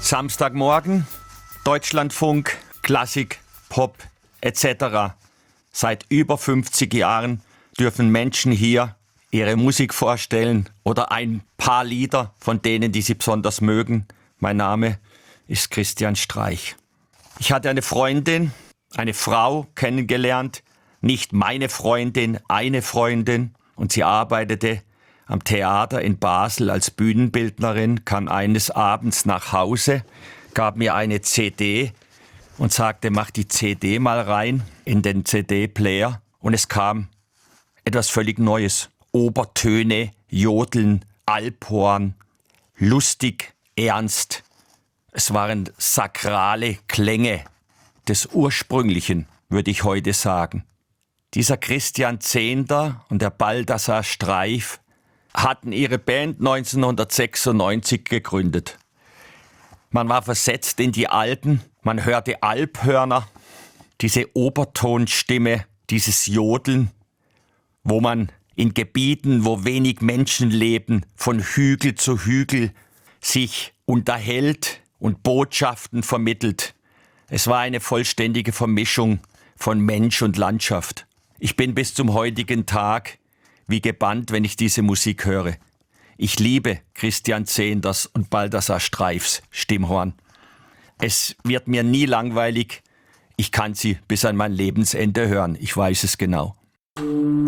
Samstagmorgen, Deutschlandfunk, Klassik, Pop etc. Seit über 50 Jahren dürfen Menschen hier ihre Musik vorstellen oder ein paar Lieder von denen, die sie besonders mögen. Mein Name ist Christian Streich. Ich hatte eine Freundin, eine Frau kennengelernt, nicht meine Freundin, eine Freundin, und sie arbeitete am Theater in Basel als Bühnenbildnerin, kam eines Abends nach Hause, gab mir eine CD und sagte, mach die CD mal rein in den CD-Player. Und es kam etwas völlig Neues. Obertöne, Jodeln, Alphorn, lustig, ernst. Es waren sakrale Klänge des Ursprünglichen, würde ich heute sagen. Dieser Christian Zehnder und der Balthasar Streich hatten ihre Band 1996 gegründet. Man war versetzt in die Alpen, man hörte Alphörner, diese Obertonstimme, dieses Jodeln, wo man in Gebieten, wo wenig Menschen leben, von Hügel zu Hügel sich unterhält und Botschaften vermittelt. Es war eine vollständige Vermischung von Mensch und Landschaft. Ich bin bis zum heutigen Tag wie gebannt, wenn ich diese Musik höre. Ich liebe Christian Zehnders und Balthasar Streichs Stimmhorn. Es wird mir nie langweilig. Ich kann sie bis an mein Lebensende hören. Ich weiß es genau.